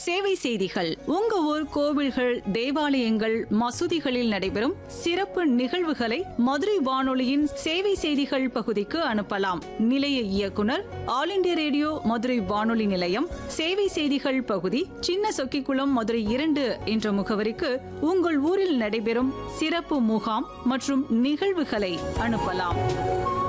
சேவை செய்திகள். உங்க ஊர் கோவில்கள், தேவாலயங்கள், மசூதிகளில் நடைபெறும் சிறப்பு நிகழ்வுகளை மதுரை வானொலியின் சேவை செய்திகள் பகுதிக்கு அனுப்பலாம். நிலைய இயக்குனர், ஆல் இண்டியா ரேடியோ மதுரை வானொலி நிலையம், சேவை செய்திகள் பகுதி, சின்ன சொக்கிக்குளம், மதுரை 2 என்ற முகவரிக்கு உங்கள் ஊரில் நடைபெறும் சிறப்பு முகாம் மற்றும் நிகழ்வுகளை அனுப்பலாம்.